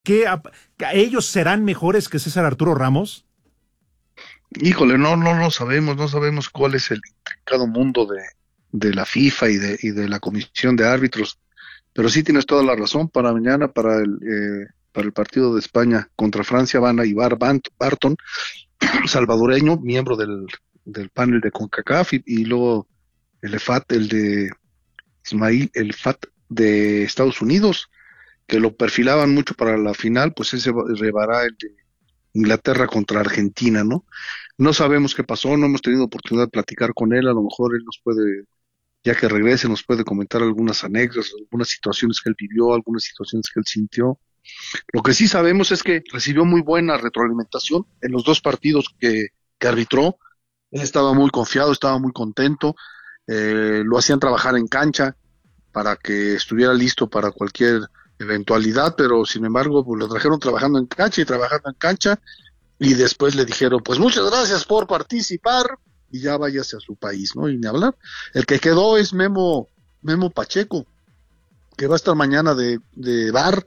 ¿Ellos serán mejores que César Arturo Ramos? Híjole, no sabemos, no sabemos cuál es el intrincado mundo de la FIFA y de la Comisión de Árbitros, pero sí tienes toda la razón. Para mañana, para el partido de España contra Francia, van a Ibar Barton, salvadoreño, miembro del panel de CONCACAF, y luego el EFAT, el de Ismail, el FAT de Estados Unidos, que lo perfilaban mucho para la final. Pues ese rebará el de Inglaterra contra Argentina, ¿no? No sabemos qué pasó, no hemos tenido oportunidad de platicar con él. A lo mejor él nos puede, ya que regrese, nos puede comentar algunas anécdotas, algunas situaciones que él vivió, algunas situaciones que él sintió. Lo que sí sabemos es que recibió muy buena retroalimentación en los dos partidos que arbitró. Él estaba muy confiado, estaba muy contento, lo hacían trabajar en cancha para que estuviera listo para cualquier eventualidad, pero sin embargo pues, lo trajeron trabajando en cancha y trabajando en cancha, y después le dijeron, pues muchas gracias por participar, y ya váyase a su país, ¿no? Y ni hablar. El que quedó es Memo Pacheco, que va a estar mañana de VAR,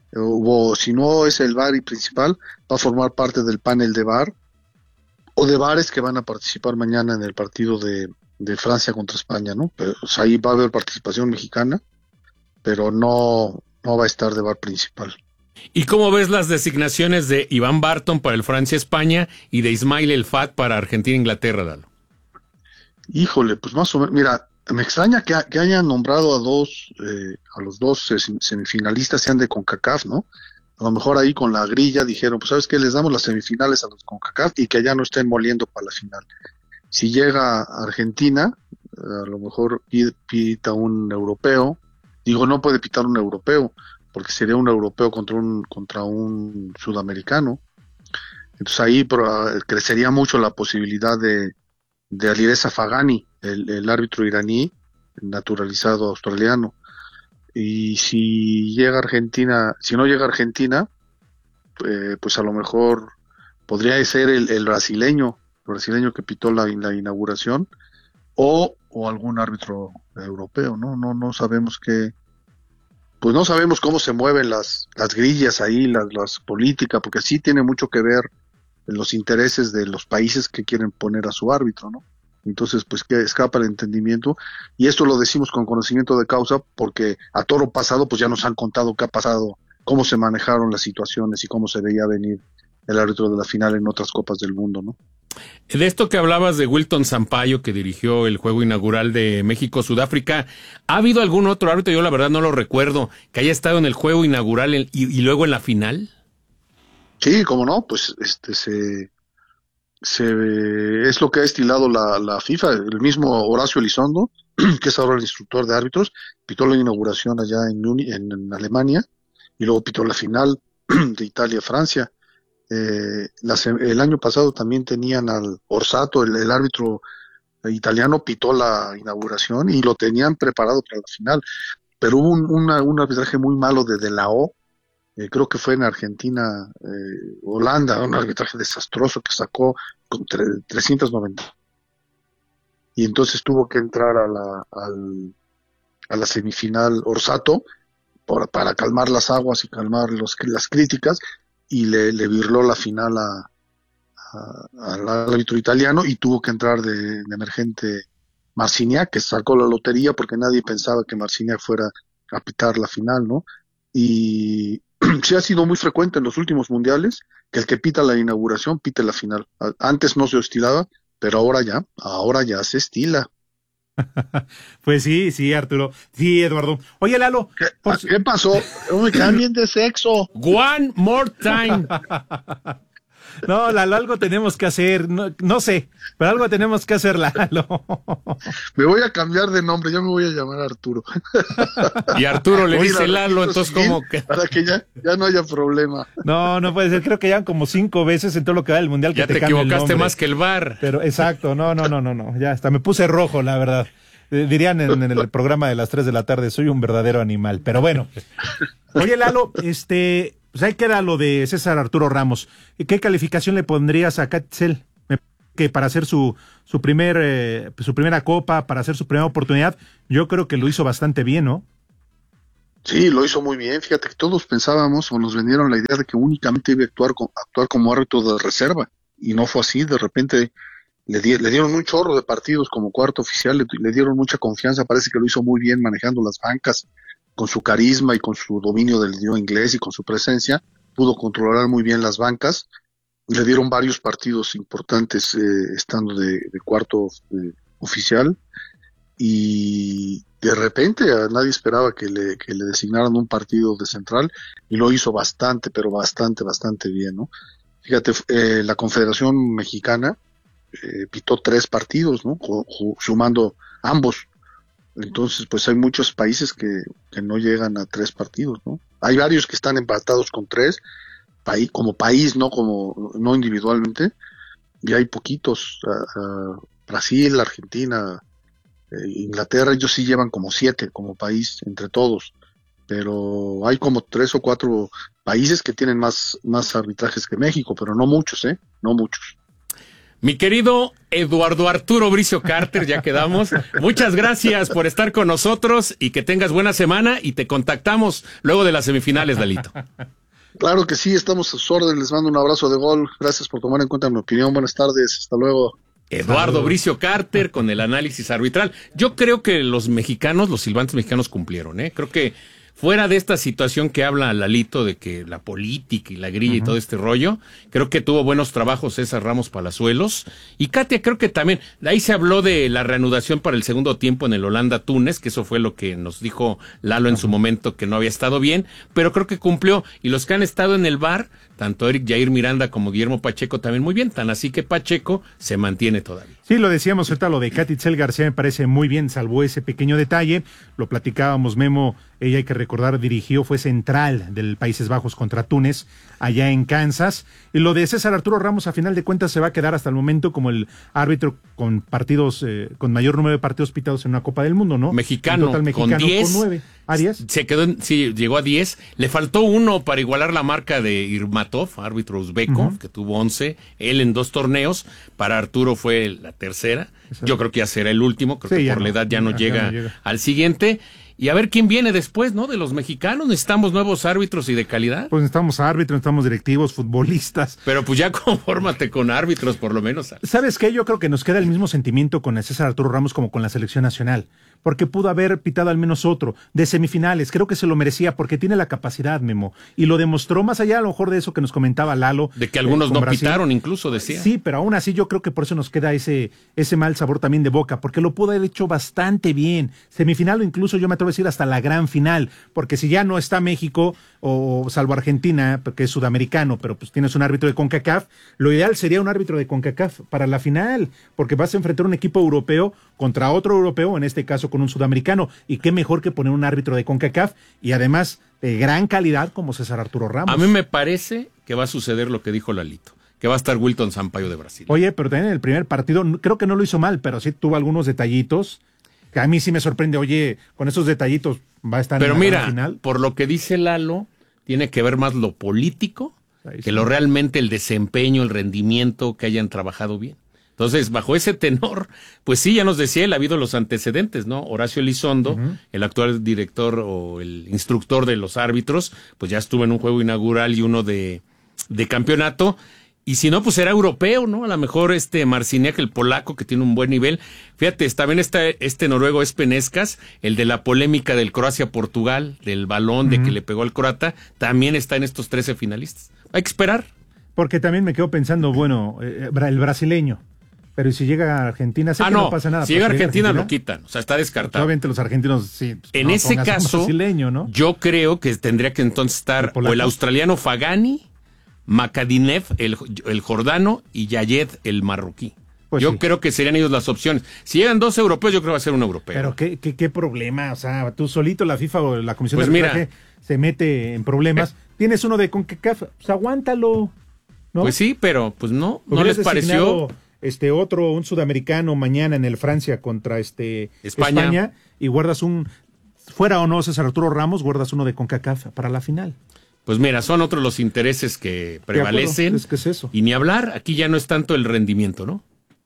o si no es el VAR y principal, va a formar parte del panel de VAR, o de VARes que van a participar mañana en el partido de Francia contra España, ¿no? Pues ahí va a haber participación mexicana, pero no va a estar de VAR principal. ¿Y cómo ves las designaciones de Iván Barton para el Francia-España y de Ismail El Fat para Argentina-Inglaterra, Lalo? Híjole, pues más o menos, mira, me extraña que hayan nombrado a los dos semifinalistas, sean de CONCACAF, ¿no? A lo mejor ahí con la grilla dijeron, pues sabes qué, les damos las semifinales a los CONCACAF y que allá no estén moliendo para la final. Si llega a Argentina, a lo mejor pita un europeo. Digo, no puede pitar un europeo, porque sería un europeo contra un sudamericano. Entonces ahí crecería mucho la posibilidad de Alireza Fagani, el árbitro iraní, naturalizado australiano. Y si llega Argentina, si no llega Argentina, pues a lo mejor podría ser el brasileño que pitó la inauguración, o algún árbitro europeo, ¿no? No sabemos pues no sabemos cómo se mueven las grillas ahí, las políticas, porque sí tiene mucho que ver los intereses de los países que quieren poner a su árbitro, ¿no? Entonces, pues que escapa el entendimiento, y esto lo decimos con conocimiento de causa, porque a toro pasado, pues ya nos han contado qué ha pasado, cómo se manejaron las situaciones y cómo se veía venir el árbitro de la final en otras copas del mundo, ¿no? De esto que hablabas de Wilton Sampaio, que dirigió el juego inaugural de México-Sudáfrica, ¿ha habido algún otro árbitro? Yo la verdad no lo recuerdo, que haya estado en el juego inaugural y luego en la final. Sí, cómo no, pues es lo que ha estilado la FIFA. El mismo Horacio Elizondo, que es ahora el instructor de árbitros, pitó la inauguración allá en Alemania, y luego pitó la final de Italia-Francia. El año pasado también tenían al Orsato, el árbitro italiano, pitó la inauguración y lo tenían preparado para la final, pero hubo un arbitraje muy malo de la O. Creo que fue en Argentina, Holanda, un arbitraje desastroso que sacó con 390, y entonces tuvo que entrar a la semifinal Orsato para calmar las aguas y calmar las críticas, y le virló la final al árbitro italiano, y tuvo que entrar de emergente Marciniak, que sacó la lotería porque nadie pensaba que Marciniak fuera a pitar la final, ¿no? Y sí ha sido muy frecuente en los últimos mundiales que el que pita la inauguración pite la final. Antes no se estilaba, pero ahora ya se estila. Pues sí, Arturo. Sí, Eduardo. Oye, Lalo. ¿Qué pasó? No me cambien de sexo. One more time. No, Lalo, algo tenemos que hacer. No sé, pero algo tenemos que hacer, Lalo. Me voy a cambiar de nombre, yo me voy a llamar Arturo. Y Arturo le dice Lalo, entonces ¿cómo que? Para que ya no haya problema. No puede ser. Creo que ya como 5 veces en todo lo que va del mundial que ya te equivocaste más que el VAR. Pero exacto, no. Ya hasta me puse rojo, la verdad. Dirían en el programa de las 3 de la tarde, soy un verdadero animal. Pero bueno. Oye, Lalo, pues ahí queda lo de César Arturo Ramos. ¿Qué calificación le pondrías a Catzel? Que para hacer su primera copa, para hacer su primera oportunidad, yo creo que lo hizo bastante bien, ¿no? Sí, lo hizo muy bien. Fíjate que todos pensábamos o nos vendieron la idea de que únicamente iba a actuar como árbitro de reserva. Y no fue así. De repente le dieron un chorro de partidos como cuarto oficial, le dieron mucha confianza. Parece que lo hizo muy bien manejando las bancas, con su carisma y con su dominio del idioma inglés y con su presencia. Pudo controlar muy bien las bancas. Le dieron varios partidos importantes estando de cuarto oficial. Y de repente nadie esperaba que le designaran un partido de central y lo hizo bastante, pero bastante bien, ¿no? Fíjate, la Confederación Mexicana pitó 3 partidos, ¿no? Sumando ambos. Entonces, pues hay muchos países que no llegan a 3 partidos, ¿no? Hay varios que están empatados con 3, como país, no individualmente, y hay poquitos, Brasil, Argentina, Inglaterra, ellos sí llevan como 7 como país entre todos, pero hay como 3 o 4 países que tienen más arbitrajes que México, pero no muchos, no muchos. Mi querido Eduardo Arturo Bricio Carter, ya quedamos. Muchas gracias por estar con nosotros y que tengas buena semana y te contactamos luego de las semifinales, Lalito. Claro que sí, estamos a sus órdenes, les mando un abrazo de gol, gracias por tomar en cuenta mi opinión, buenas tardes, hasta luego. Eduardo Bricio Carter con el análisis arbitral. Yo creo que los mexicanos, los silbantes mexicanos cumplieron, Creo que fuera de esta situación que habla Lalito de que la política y la grilla y todo este rollo, creo que tuvo buenos trabajos César Ramos Palazuelos. Y Katia, creo que también, de ahí se habló de la reanudación para el segundo tiempo en el Holanda-Túnez, que eso fue lo que nos dijo Lalo en su momento, que no había estado bien, pero creo que cumplió. Y los que han estado en el VAR, tanto Eric Jair Miranda como Guillermo Pacheco también muy bien, tan así que Pacheco se mantiene todavía. Sí, lo decíamos ahorita, lo de Katy Itzel García me parece muy bien, salvo ese pequeño detalle, lo platicábamos, Memo, ella hay que recordar, fue central del Países Bajos contra Túnez, allá en Kansas, y lo de César Arturo Ramos a final de cuentas se va a quedar hasta el momento como el árbitro con partidos, con mayor número de partidos pitados en una Copa del Mundo, ¿no? Mexicano, mexicano con 10. Con 9. ¿A 10? Se quedó, sí, llegó a 10. Le faltó 1 para igualar la marca de Irmatov, árbitro uzbeco, que tuvo 11. Él en 2 torneos. Para Arturo fue la tercera. Exacto. Yo creo que ya será el último. Creo que por la edad ya no llega al siguiente. Y a ver quién viene después, ¿no? De los mexicanos. Necesitamos nuevos árbitros y de calidad. Pues necesitamos árbitros, necesitamos directivos, futbolistas. Pero pues ya confórmate con árbitros, por lo menos. ¿Sabes qué? Yo creo que nos queda el mismo sentimiento con el César Arturo Ramos como con la selección nacional. Porque pudo haber pitado al menos otro de semifinales. Creo que se lo merecía porque tiene la capacidad, Memo. Y lo demostró más allá a lo mejor de eso que nos comentaba Lalo. De que algunos no Brasil pitaron, incluso decía. Sí, pero aún así yo creo que por eso nos queda ese mal sabor también de boca. Porque lo pudo haber hecho bastante bien. Semifinal o incluso yo me atrevo a decir hasta la gran final. Porque si ya no está México o salvo Argentina, porque es sudamericano, pero pues tienes un árbitro de CONCACAF, lo ideal sería un árbitro de CONCACAF para la final. Porque vas a enfrentar un equipo europeo contra otro europeo, en este caso con un sudamericano, y qué mejor que poner un árbitro de CONCACAF y además de gran calidad como César Arturo Ramos. A mí me parece que va a suceder lo que dijo Lalito, que va a estar Wilton Sampaio de Brasil. Oye, pero también en el primer partido, creo que no lo hizo mal, pero sí tuvo algunos detallitos, que a mí sí me sorprende, oye, con esos detallitos va a estar pero en la mira, final. Por lo que dice Lalo, tiene que ver más lo político que lo realmente el desempeño, el rendimiento, que hayan trabajado bien. Entonces, bajo ese tenor, pues sí, ya nos decía él, ha habido los antecedentes, ¿no? Horacio Elizondo, el actual director o el instructor de los árbitros, pues ya estuvo en un juego inaugural y uno de campeonato. Y si no, pues será europeo, ¿no? A lo mejor Marciniak, el polaco, que tiene un buen nivel. Fíjate, también está este noruego Espenescas, el de la polémica del Croacia-Portugal, del balón de que le pegó al croata, también está en estos 13 finalistas. Hay que esperar. Porque también me quedo pensando, bueno, el brasileño. Pero si llega a Argentina, sé que no pasa nada. Si llega a Argentina, lo quitan. O sea, está descartado. Obviamente los argentinos, sí. Pues, en ese caso, ¿no? Yo creo que tendría que entonces estar o el australiano Fagani, Makadinev, el jordano, y Yayed, el marroquí. Pues yo creo que serían ellos las opciones. Si llegan 2 europeos, yo creo que va a ser un europeo. Pero qué problema. O sea, tú solito, la FIFA o la Comisión de Arbitraje se mete en problemas. Tienes uno de CONCACAF, pues aguántalo, ¿no? Pues sí, pero pues no les pareció... un sudamericano mañana en el Francia contra España y guardas fuera o no César Arturo Ramos, guardas uno de CONCACAF para la final. Pues mira, son otros los intereses que prevalecen. Es que es eso. Y ni hablar, aquí ya no es tanto el rendimiento, ¿no?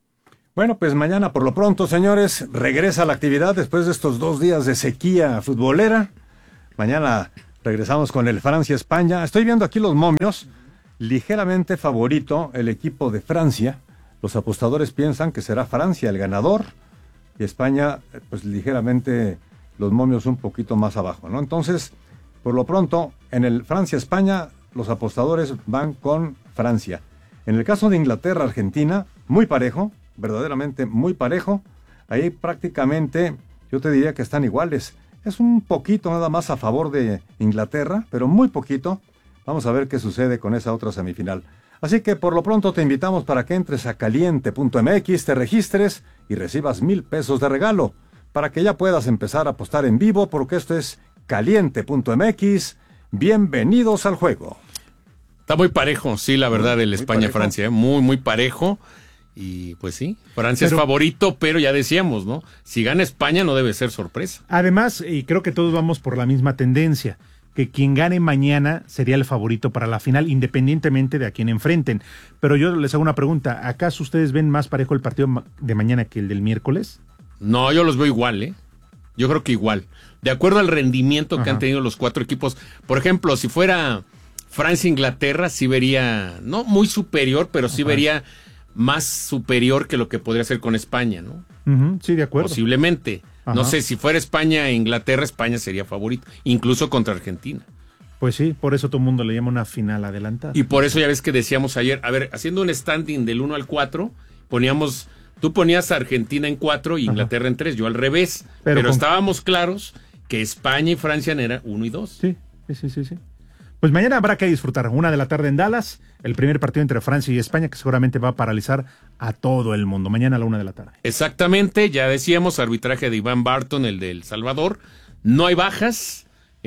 Bueno, pues mañana por lo pronto, señores, regresa a la actividad después de estos 2 días de sequía futbolera. Mañana regresamos con el Francia-España. Estoy viendo aquí los momios. Ligeramente favorito el equipo de Francia. Los apostadores piensan que será Francia el ganador y España, pues ligeramente los momios un poquito más abajo, ¿no? Entonces, por lo pronto, en el Francia-España, los apostadores van con Francia. En el caso de Inglaterra-Argentina, muy parejo, verdaderamente muy parejo. Ahí prácticamente yo te diría que están iguales. Es un poquito nada más a favor de Inglaterra, pero muy poquito. Vamos a ver qué sucede con esa otra semifinal. Así que por lo pronto te invitamos para que entres a caliente.mx, te registres y recibas 1,000 pesos de regalo para que ya puedas empezar a apostar en vivo, porque esto es caliente.mx. Bienvenidos al juego. Está muy parejo, sí, la verdad, el España-Francia, muy, muy parejo. Y pues sí, Francia es favorito, pero ya decíamos, ¿no? Si gana España no debe ser sorpresa. Además, y creo que todos vamos por la misma tendencia, que quien gane mañana sería el favorito para la final, independientemente de a quién enfrenten. Pero yo les hago una pregunta, ¿acaso ustedes ven más parejo el partido de mañana que el del miércoles? No, yo los veo igual, ¿eh? Yo creo que igual. De acuerdo al rendimiento que han tenido los cuatro equipos. Por ejemplo, si fuera Francia-Inglaterra, sí vería, no muy superior, pero sí vería más superior que lo que podría ser con España, ¿no? Sí, de acuerdo. Posiblemente. No sé, si fuera España-Inglaterra, España sería favorito, incluso contra Argentina. Pues sí, por eso todo el mundo le llama una final adelantada. Y por eso ya ves que decíamos ayer, a ver, haciendo un standing del 1 al 4, tú ponías a Argentina en 4 y Inglaterra en 3, yo al revés, pero estábamos claros que España y Francia eran 1 y 2. Sí. Pues mañana habrá que disfrutar, 1 de la tarde en Dallas, el primer partido entre Francia y España, que seguramente va a paralizar a todo el mundo. Mañana a la 1 de la tarde. Exactamente, ya decíamos, arbitraje de Iván Barton, el de El Salvador. No hay bajas,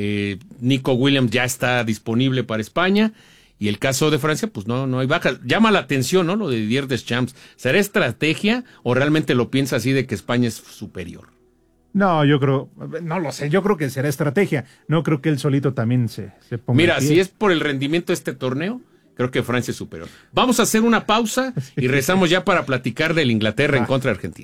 Nico Williams ya está disponible para España. Y el caso de Francia, pues no hay bajas. Llama la atención, ¿no? Lo de Didier Deschamps. ¿Será estrategia o realmente lo piensa así de que España es superior? No, no lo sé, yo creo que será estrategia. No creo que él solito también se ponga. Mira, si es por el rendimiento de este torneo, creo que Francia es superior. Vamos a hacer una pausa y regresamos ya para platicar del Inglaterra en contra de Argentina.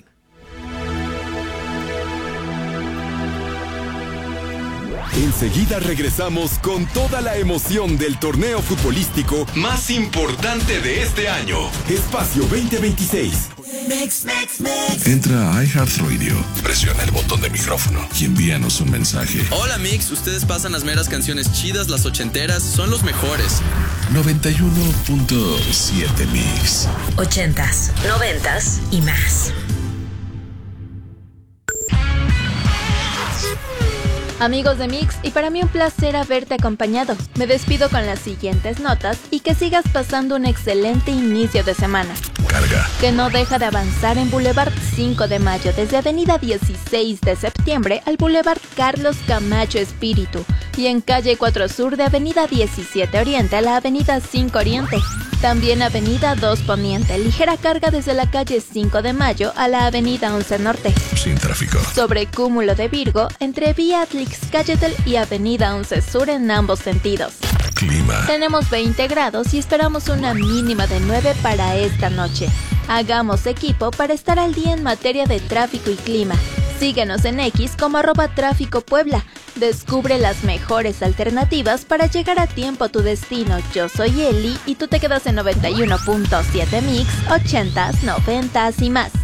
Enseguida regresamos con toda la emoción del torneo futbolístico más importante de este año. Espacio 2026. Entra a iHeartRadio, presiona el botón de micrófono y envíanos un mensaje. Hola Mix, ustedes pasan las meras canciones chidas, las ochenteras, son los mejores. 91.7 Mix. 80s, 90s y más. Amigos de Mix, y para mí un placer haberte acompañado. Me despido con las siguientes notas y que sigas pasando un excelente inicio de semana. Carga. Que no deja de avanzar en Boulevard 5 de Mayo, desde Avenida 16 de Septiembre al Boulevard Carlos Camacho Espíritu, y en Calle 4 Sur de Avenida 17 Oriente a la Avenida 5 Oriente. También Avenida 2 Poniente, ligera carga desde la Calle 5 de Mayo a la Avenida 11 Norte. Sin tráfico. Sobre Cúmulo de Virgo, entre Vía Atlix-Cayetel y Avenida 11 Sur en ambos sentidos. Clima. Tenemos 20 grados y esperamos una mínima de 9 para esta noche. Hagamos equipo para estar al día en materia de tráfico y clima. Síguenos en X como @Tráfico Puebla. Descubre las mejores alternativas para llegar a tiempo a tu destino. Yo soy Eli y tú te quedas en 91.7 Mix, 80s, 90s y más.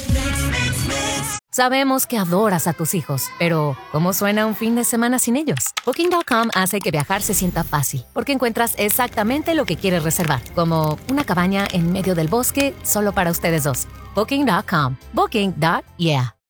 Sabemos que adoras a tus hijos, pero ¿cómo suena un fin de semana sin ellos? Booking.com hace que viajar se sienta fácil, porque encuentras exactamente lo que quieres reservar, como una cabaña en medio del bosque solo para ustedes dos. Booking.com. Booking.yeah.